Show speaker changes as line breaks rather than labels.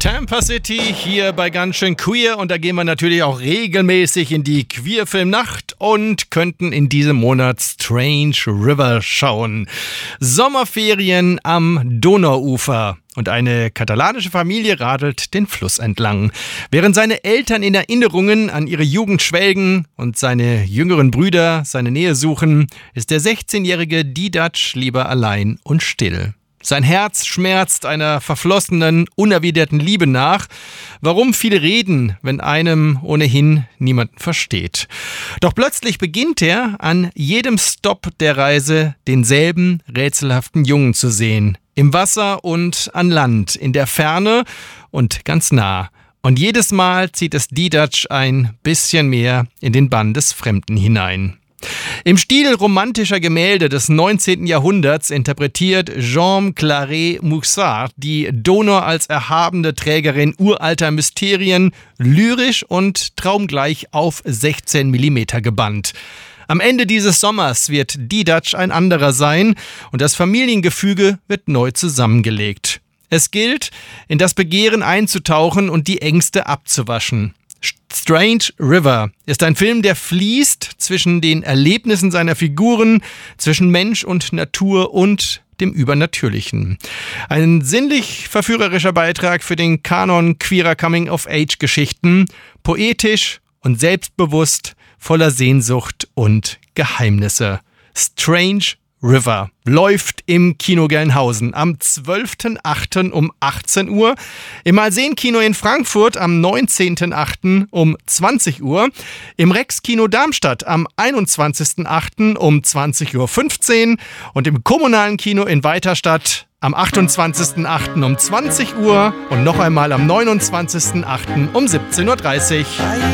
Tampa City hier bei Ganz schön Queer, und da gehen wir natürlich auch regelmäßig in die Queerfilmnacht und könnten in diesem Monat Strange River schauen. Sommerferien am Donauufer. Und eine katalanische Familie radelt den Fluss entlang. Während seine Eltern in Erinnerungen an ihre Jugend schwelgen und seine jüngeren Brüder seine Nähe suchen, ist der 16-jährige Didac lieber allein und still. Sein Herz schmerzt einer verflossenen, unerwiderten Liebe nach. Warum viel reden, wenn einem ohnehin niemanden versteht? Doch plötzlich beginnt er, an jedem Stopp der Reise denselben rätselhaften Jungen zu sehen. Im Wasser und an Land, in der Ferne und ganz nah. Und jedes Mal zieht es Didac ein bisschen mehr in den Bann des Fremden hinein. Im Stil romantischer Gemälde des 19. Jahrhunderts interpretiert Jean Claret Moussard die Donau als erhabene Trägerin uralter Mysterien, lyrisch und traumgleich auf 16 mm gebannt. Am Ende dieses Sommers wird Didac ein anderer sein und das Familiengefüge wird neu zusammengelegt. Es gilt, in das Begehren einzutauchen und die Ängste abzuwaschen. Strange River ist ein Film, der fließt zwischen den Erlebnissen seiner Figuren, zwischen Mensch und Natur und dem Übernatürlichen. Ein sinnlich verführerischer Beitrag für den Kanon queerer Coming-of-Age-Geschichten, poetisch und selbstbewusst, voller Sehnsucht und Geheimnisse. Strange River läuft im Kino Gelnhausen am 12.08. um 18 Uhr, im Malsehen-Kino in Frankfurt am 19.08. um 20 Uhr, im Rex-Kino Darmstadt am 21.08. um 20.15 Uhr und im kommunalen Kino in Weiterstadt am 28.08. um 20 Uhr und noch einmal am 29.08. um 17.30 Uhr.